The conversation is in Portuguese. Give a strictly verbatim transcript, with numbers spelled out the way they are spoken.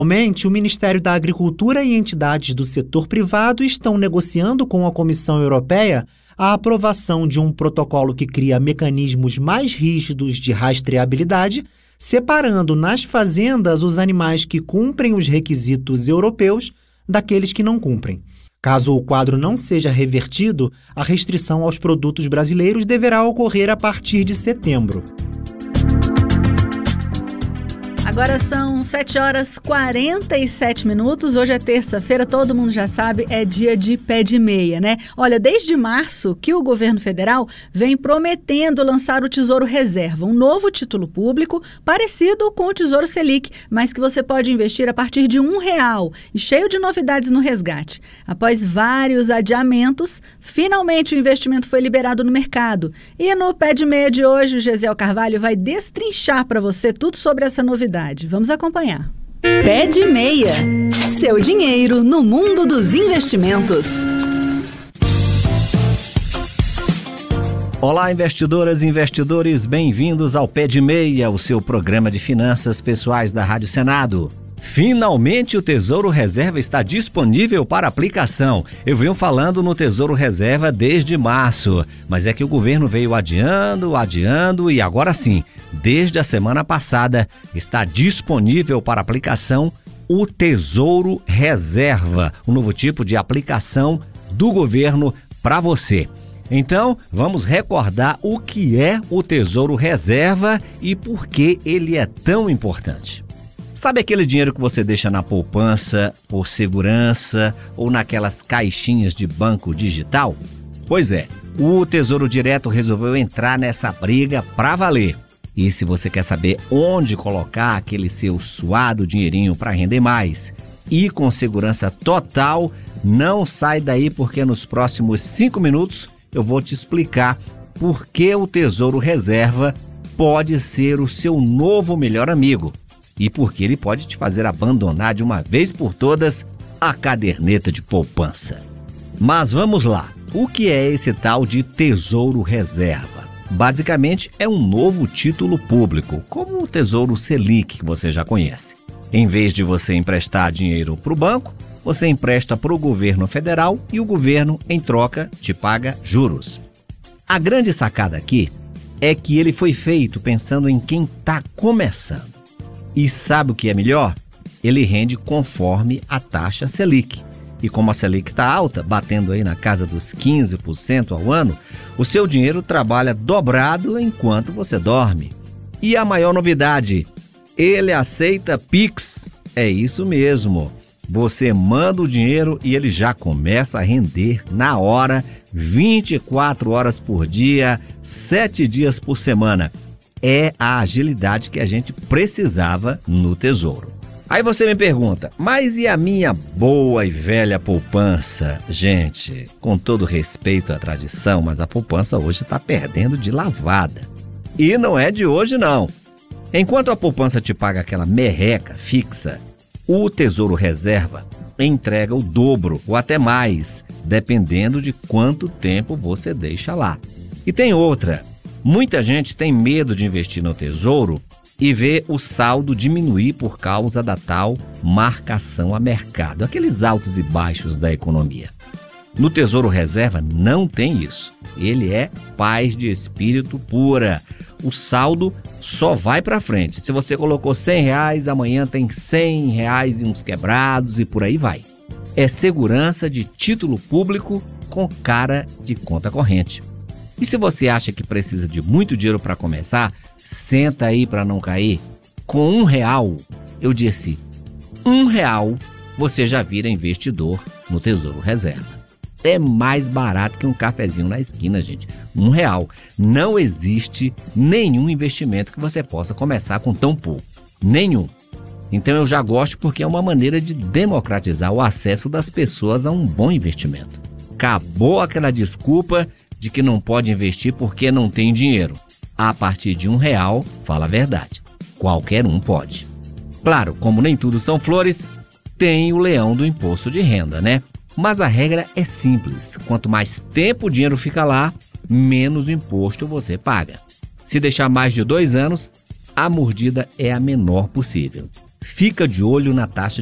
Atualmente, o Ministério da Agricultura e entidades do setor privado estão negociando com a Comissão Europeia a aprovação de um protocolo que cria mecanismos mais rígidos de rastreabilidade, separando nas fazendas os animais que cumprem os requisitos europeus daqueles que não cumprem. Caso o quadro não seja revertido, a restrição aos produtos brasileiros deverá ocorrer a partir de setembro. Agora são sete horas e quarenta e sete minutos. Hoje é terça-feira, todo mundo já sabe, é dia de pé de meia, né? Olha, desde março que o governo federal vem prometendo lançar o Tesouro Reserva, um novo título público parecido com o Tesouro Selic, mas que você pode investir a partir de um real e cheio de novidades no resgate. Após vários adiamentos, finalmente o investimento foi liberado no mercado. E no pé de meia de hoje, o Gesiel Carvalho vai destrinchar para você tudo sobre essa novidade. Vamos acompanhar. Pé de Meia. Seu dinheiro no mundo dos investimentos. Olá, investidoras e investidores, bem-vindos ao Pé de Meia, o seu programa de finanças pessoais da Rádio Senado. Finalmente o Tesouro Reserva está disponível para aplicação. Eu venho falando no Tesouro Reserva desde março, mas é que o governo veio adiando, adiando e agora sim, desde a semana passada, está disponível para aplicação o Tesouro Reserva, um novo tipo de aplicação do governo para você. Então, vamos recordar o que é o Tesouro Reserva e por que ele é tão importante. Sabe aquele dinheiro que você deixa na poupança, por segurança ou naquelas caixinhas de banco digital? Pois é, o Tesouro Direto resolveu entrar nessa briga para valer. E se você quer saber onde colocar aquele seu suado dinheirinho para render mais e com segurança total, não sai daí porque nos próximos cinco minutos eu vou te explicar por que o Tesouro Reserva pode ser o seu novo melhor amigo. E porque ele pode te fazer abandonar de uma vez por todas a caderneta de poupança. Mas vamos lá, o que é esse tal de Tesouro Reserva? Basicamente é um novo título público, como o Tesouro Selic que você já conhece. Em vez de você emprestar dinheiro para o banco, você empresta para o governo federal e o governo, em troca, te paga juros. A grande sacada aqui é que ele foi feito pensando em quem está começando. E sabe o que é melhor? Ele rende conforme a taxa Selic. E como a Selic está alta, batendo aí na casa dos quinze por cento ao ano, o seu dinheiro trabalha dobrado enquanto você dorme. E a maior novidade, ele aceita Pix. É isso mesmo. Você manda o dinheiro e ele já começa a render na hora, vinte e quatro horas por dia, sete dias por semana. É a agilidade que a gente precisava no Tesouro. Aí você me pergunta, mas e a minha boa e velha poupança? Gente, com todo respeito à tradição, mas a poupança hoje está perdendo de lavada. E não é de hoje não. Enquanto a poupança te paga aquela merreca fixa, o Tesouro Reserva entrega o dobro ou até mais, dependendo de quanto tempo você deixa lá. E tem outra. Muita gente tem medo de investir no Tesouro e ver o saldo diminuir por causa da tal marcação a mercado, aqueles altos e baixos da economia. No Tesouro Reserva não tem isso. Ele é paz de espírito pura. O saldo só vai para frente. Se você colocou cem reais, amanhã tem cem reais e uns quebrados e por aí vai. É segurança de título público com cara de conta corrente. E se você acha que precisa de muito dinheiro para começar, senta aí para não cair. Com um real, eu disse, um real, você já vira investidor no Tesouro Reserva. É mais barato que um cafezinho na esquina, gente. Um real. Não existe nenhum investimento que você possa começar com tão pouco. Nenhum. Então eu já gosto porque é uma maneira de democratizar o acesso das pessoas a um bom investimento. Acabou aquela desculpa de que não pode investir porque não tem dinheiro. A partir de um real, fala a verdade. Qualquer um pode. Claro, como nem tudo são flores, tem o leão do imposto de renda, né? Mas a regra é simples. Quanto mais tempo o dinheiro fica lá, menos imposto você paga. Se deixar mais de dois anos, a mordida é a menor possível. fica de olho na taxa